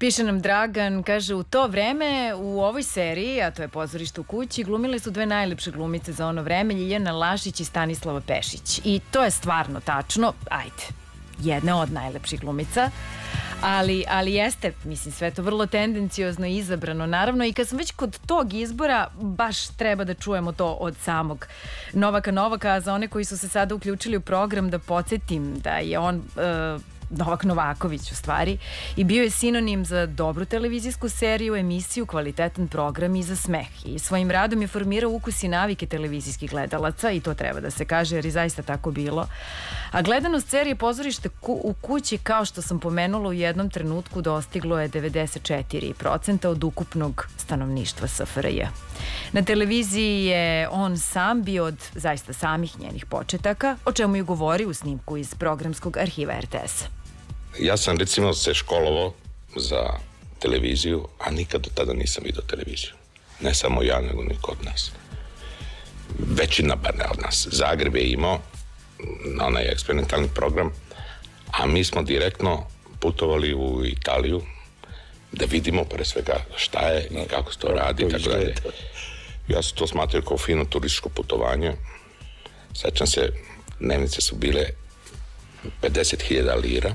Piše nam Dragan, kaže, u to vreme u ovoj seriji, a to je Pozorište u kući, glumile su dve najlepše glumice za ono vreme, Ljiljana Lašić i Stanislava Pešić. I to je stvarno tačno, ajde, jedna od najlepših glumica, ali jeste, mislim, sve to vrlo tendenciozno izabrano, naravno, i kad sam već kod tog izbora, baš treba da čujemo to od samog Novaka Novaka. Za one koji su se sada uključili u program, da podsjetim da je on Novak Novaković u stvari, i bio je sinonim za dobru televizijsku seriju, emisiju, kvalitetan program i za smeh. I svojim radom je formirao ukus i navike televizijskih gledalaca, i to treba da se kaže, jer je zaista tako bilo. A gledanost serije Pozorište u kući, kao što sam pomenula, u jednom trenutku dostiglo je 94% od ukupnog stanovništva SFRJ. Na televiziji je on sam bio od zaista samih njenih početaka, o čemu je govori u snimku iz programskog arhiva RTS-a. Ja sam recimo se školovao za televiziju, a nikad do tada nisam vidio televiziju. Ne samo ja, nego niko od nas. Većina bar ne od nas. Zagreb je imao onaj eksperimentalni program, a mi smo direktno putovali u Italiju da vidimo pre svega šta je i kako se to radi i tako dalje. Ja sam to smatrio kao fino turističko putovanje. Sećam se, dnevnice su bile 50.000 lira,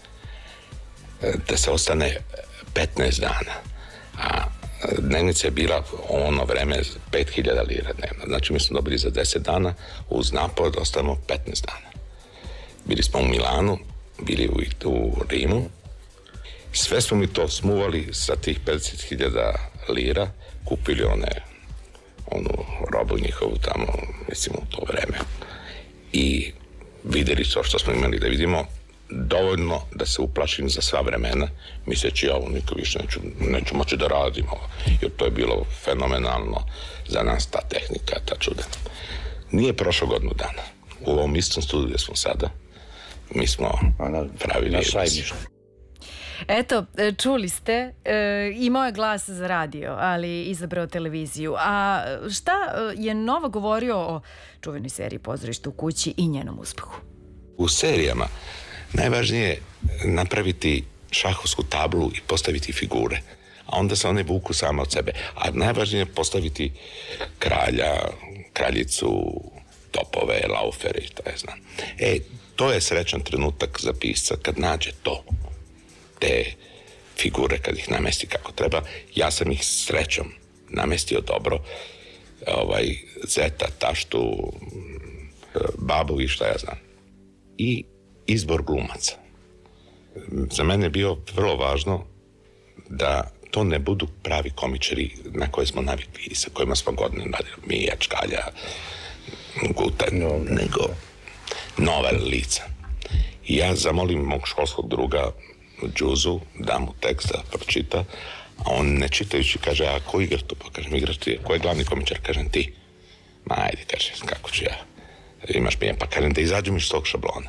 da se ostane 15 dana. A dnevnica je bila ono vreme 5.000 lira dnevno. Znači mi smo dobili za 10 dana uz napad da ostanemo 15 dana. Bili smo u Milanu, bili u Rimu. Sve smo mi to smuvali sa tih 50.000 lira, kupili onu robu njihovu tamo, mislim, u to vreme. I videli to što smo imali da vidimo, dovoljno da se uplašim za sva vremena, misleći ja ovo nikad više neću moći da radim, jer to je bilo fenomenalno za nas, ta tehnika, ta čuda. Nije prošlo godinu dana. U ovom istom studiju gdje smo sada, mi smo pravili na Sajmištu. Eto, čuli ste, imao je glas za radio, ali izabrao televiziju. A šta je Nova govorio o čuvenoj seriji Pozorište u kući i njenom uspehu? U serijama najvažnije je napraviti šahovsku tablu i postaviti figure, a onda se one vuku same od sebe. A najvažnije je postaviti kralja, kraljicu, topove, laufere i to je znam. To je srećan trenutak za pisca kad nađe to. Te figure, kad ih namesti kako treba. Ja sam ih srećom namestio dobro. Zeta, taštu, babu i šta ja znam. I izbor glumaca. Za mene je bio vrlo važno da to ne budu pravi komičari na koje smo navikli i sa kojima smo godine radili. Mija, Čkalja, Guta, nego nova lica. I ja zamolim mog školskog druga Đuzu, da mu tekst da pročita, a on ne čitajući kaže, a ko igra tu? Pa kažem, igraš ti, ko je glavni komičar? Kažem, ti. Ma ajde, kaže, kako ću ja? Imaš mi, pa kažem, da izađem iz tog šablona.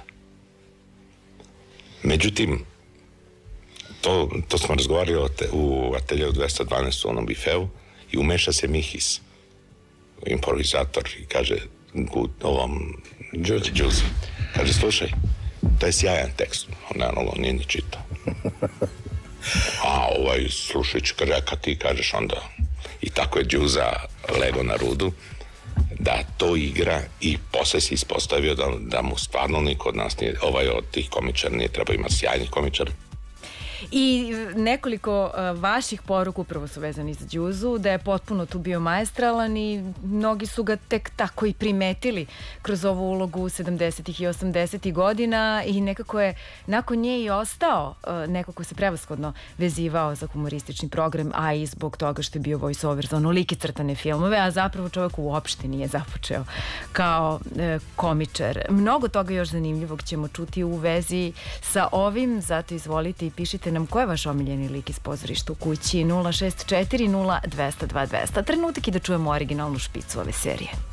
Međutim, to smo razgovarali u ateljevu 212 u onom bifeu i umeša se Mihis, improvizator, i kaže ovom Đuzi, kaže, slušaj, to je sjajan tekst, on nije ni čitao. A slušajući, kaže, kad ti kažeš onda, i tako je Đuza lego na rudu, da to igra i posle se ispostavio da mu stvarno niko od nas nije, od tih komičara nije trebao imati sjajnih komičara. I nekoliko vaših poruka upravo su vezani za Đuzu, da je potpuno tu bio maestralan i mnogi su ga tek tako i primetili kroz ovu ulogu 70. i 80. godina i nekako je nakon nje i ostao, nekako se prevashodno vezivao za humoristični program, a i zbog toga što je bio voice-over za onolike crtane filmove, a zapravo čovjek uopšte nije započeo kao komičar. Mnogo toga još zanimljivog ćemo čuti u vezi sa ovim, zato izvolite i pišite nam ko je vaš omiljeni lik iz Pozorišta u kući. 064 02 200. Trenutak i da čujemo originalnu špicu ove serije.